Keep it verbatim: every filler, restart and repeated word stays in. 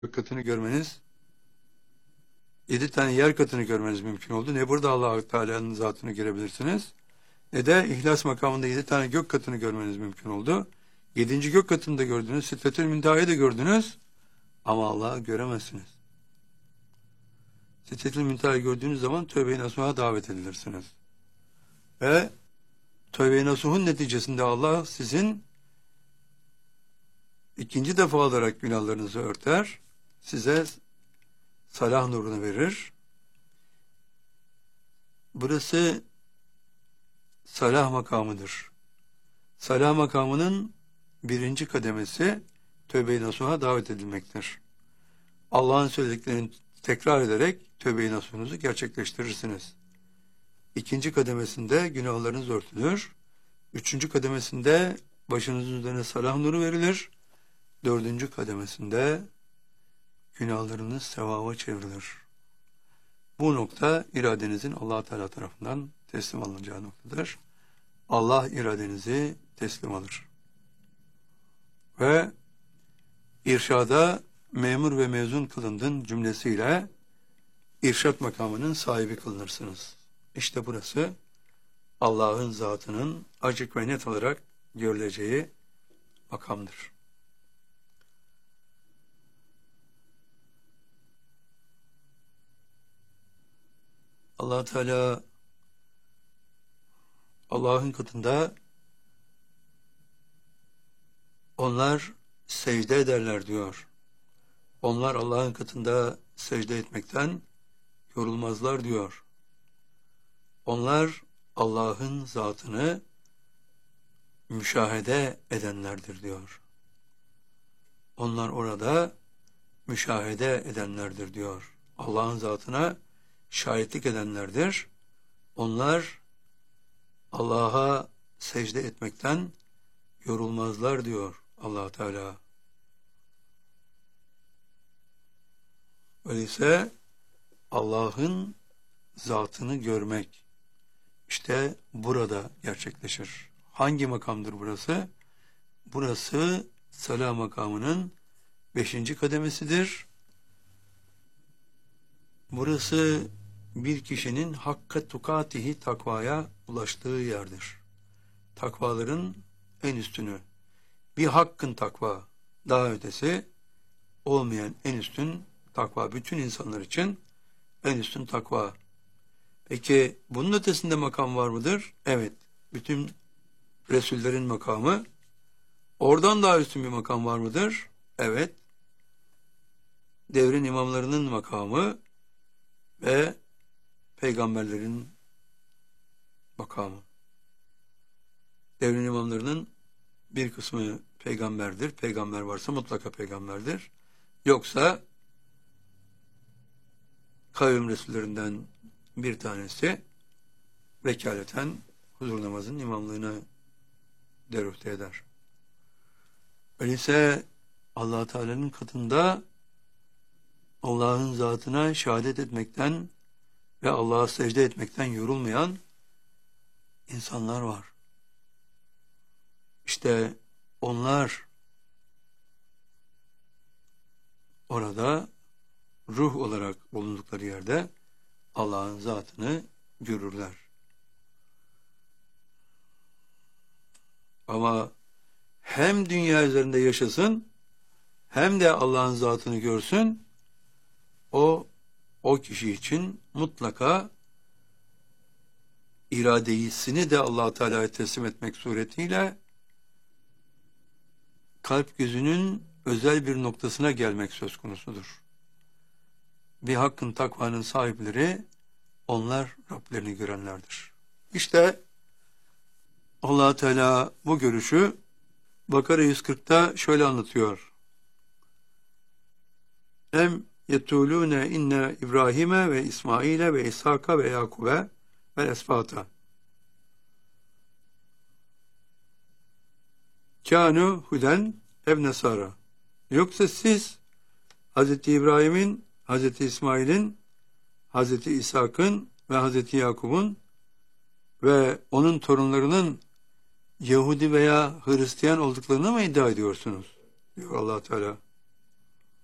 gök katını görmeniz, yedi tane yer katını görmeniz mümkün oldu. Ne burada Allah-u Teala'nın zatını görebilirsiniz, ne de İhlas makamında yedi tane gök katını görmeniz mümkün oldu. Yedinci gök katını da gördünüz, Sidretül Münteha'yı da gördünüz ama Allah'ı göremezsiniz. Sidretül Münteha'yı gördüğünüz zaman tövbe-i nasuha davet edilirsiniz. Ve tövbe-i nasuhun neticesinde Allah sizin ikinci defa olarak günahlarınızı örter, size salah nurunu verir. Burası salah makamıdır. Salah makamının birinci kademesi tövbe-i nasuha davet edilmektir. Allah'ın söylediklerini tekrar ederek tövbe-i nasuhunuzu gerçekleştirirsiniz. İkinci kademesinde günahlarınız örtülür. Üçüncü kademesinde başınızın üzerine salah nuru verilir. Dördüncü kademesinde günahlarınız sevaba çevrilir. Bu nokta iradenizin Allah Teala tarafından teslim alınacağı noktadır. Allah iradenizi teslim alır. Ve irşada memur ve mezun kılındın cümlesiyle irşat makamının sahibi kılınırsınız. İşte burası Allah'ın zatının açık ve net olarak görüleceği makamdır. Allah Teala Allah'ın katında onlar secde ederler diyor. Onlar Allah'ın katında secde etmekten yorulmazlar diyor. Onlar Allah'ın zatını müşahede edenlerdir diyor. Onlar orada müşahede edenlerdir diyor. Allah'ın zatına şahitlik edenlerdir. Onlar Allah'a secde etmekten yorulmazlar diyor Allah Teala. Öyleyse Allah'ın zatını görmek işte burada gerçekleşir. Hangi makamdır burası? Burası salah makamının beşinci kademesidir. Burası bir kişinin hakka tukatihi takvaya ulaştığı yerdir. Takvaların en üstünü. Bir hakkın takva, daha ötesi olmayan en üstün takva. Bütün insanlar için en üstün takva. Peki bunun ötesinde makam var mıdır? Evet. Bütün Resullerin makamı. Oradan daha üstün bir makam var mıdır? Evet. Devrin imamlarının makamı ve peygamberlerin makamı. Devrin imamlarının bir kısmı peygamberdir. Peygamber varsa mutlaka peygamberdir. Yoksa kavim resullerinden bir tanesi vekaleten huzur namazının imamlığını deruhte eder. Öyleyse Allah Teala'nın katında Allah'ın zatına şehadet etmekten ve Allah'a secde etmekten yorulmayan insanlar var. İşte onlar orada ruh olarak bulundukları yerde Allah'ın zatını görürler. Ama hem dünya üzerinde yaşasın hem de Allah'ın zatını görsün, o o kişi için mutlaka iradesini de Allah Teala'ya teslim etmek suretiyle kalp gözünün özel bir noktasına gelmek söz konusudur. Bir hakkın takvanın sahipleri onlar Rablerini görenlerdir. İşte Allah Teala bu görüşü Bakara yüz kırkta şöyle anlatıyor. Em yetulune inne İbrahim'e ve İsmail'e ve İshak'a ve Yakub'e ve esfata. Kânu huden ev nesara. Yoksa siz Hazreti İbrahim'in, Hazreti İsmail'in, Hazreti İshak'ın ve Hazreti Yakub'un ve onun torunlarının Yahudi veya Hristiyan olduklarını mı iddia ediyorsunuz? Diyor Allah Teala.